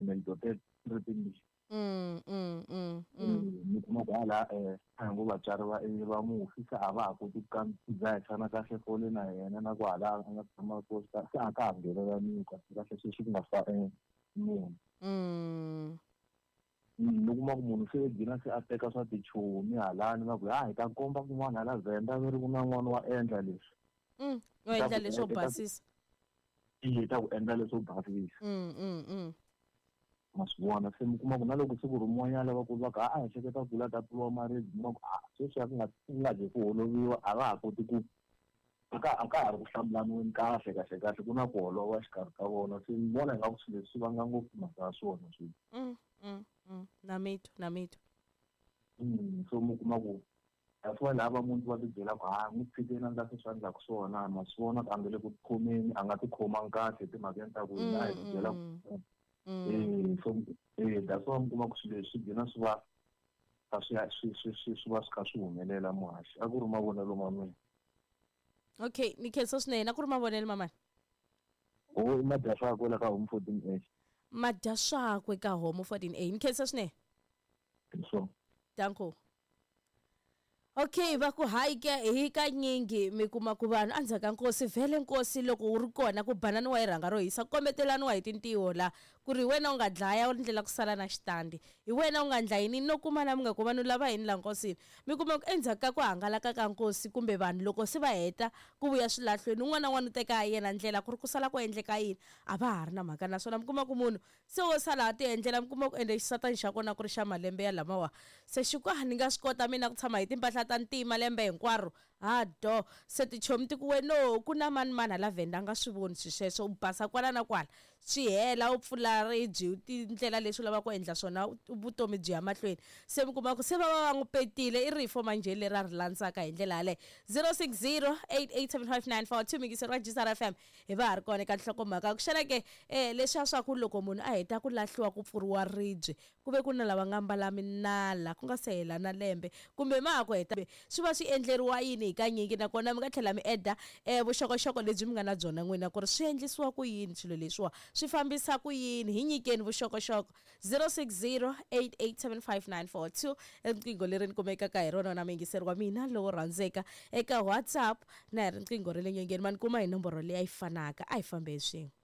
treatment to treating mi kuma ku hala ngo vatswari va mufi se a va ha koti ku kandziza hi tshama kahle fole na yena na ku hala a nga tshama kosta se a ka ha nghenelaniwa kahle sweswi ku nga fa munhu ni kuma ku munhu se gina se a teka swa tichomi halani va ku hi ta komba kun'wana hala Venda ve ri ku na n'wana wa endla leswi u endla leswo basisa ta ku endla leswo basisa ma swi vona se mi kuma ku na loko siku rin'wanyana lavakulu va ka hi hleketa ku la ta pfuriwa marriage kuma ku sweswi a ku nga je ku holoviwa a va ha koti ku a ka ha ri ku hlamulaniweni kahle ku na ku holova xikarhi ka vona se ni vona ingaku swilo leswi va nga ngopfu mhaka ya swona swilo na mito so mi kuma ku a swi wena lava munhu va tibyela ku n'wi tshikeni a nga se swi endlaka swona ma swi vona ku a nga le ku khomeni a nga ti khomangi kahle timhakeni ta ku hina hi tibyela ku so that's why mi kuma ku swilo leswi gina swi va swi va swi kha swi humelela muhaxi a ku ri mavonelo ma mina. Okay, ni khensa swinene a ku ri mavonelo mamani i madyaxakwe la ka home 14A madyaxakwe ka home 14A ni khensa swinene so danko. Okay, va ku haike hi kanyingi mi kuma ku vanhu andzhaku ka nkosi vhele nkosi loko wu ri kona ku bananiwa hi rhanga ro hisa kometelaniwa hi tintiho la ku ri wena u nga dlaya u ndlela ku sala na xitandi hi wena u nga dlayini no kuma na mi nga ku vanhu lava yini la nkosini mi kuma ku endzhaku ka ku hangalaka ka nkosi kumbe vanhu loko se va heta ku vuya swilahlweni un'wana na un'wana u teka yena ndlela ku ri ku sala ku endleka yini a va ha ri na mhaka naswona mi kuma ku munhu se wo sala a ti endlela mi kuma ku ende xisatani xa kona ku ri xa malembe ya lamawa se xikwani ni nga swi kota mina ku tshama hi timpahla ta ntima lembe hinkwaro se tichomi ti ku we no ku na mani hala Venda nga swi voni sweswo u basa kwala na kwala swi hela u pfula ribyi tindlela leswi u lava ku endla swona vutomi byi ya mahlweni se mi kuma ku se va n'wi petile i rifo manje leri a ri landzaka hi ndlela yaleyo 060887594 mingiseriwa Jisara FM hi va ha ri kona eka nhlokomhaka ku xana ke leswi swa ku loko munhu a heta ku lahliwa ku pfuriwa ribyi ku ve ku na lava nga mbala minala ku nga se hela na lembe kumbe ma ha ku heta swi va swi endleriwa yini hi kanyingi nakona mi nga tlhela mi eda vuxokoxoko lebyi mi nga na byona n'wina ku ri swi endlisiwa ku yini swilo leswiwa swi fambisa ku yini hi nyikeni vuxokoxoko 0608875942 riqingho leri ni kumekaka hi rona na mingiseriwa mina lowo rhandzeka eka WhatsApp na hi riqingho ra le nyongeni ma ni kuma hi nomboro leyi a yi fanaka a hi fambe swin'we.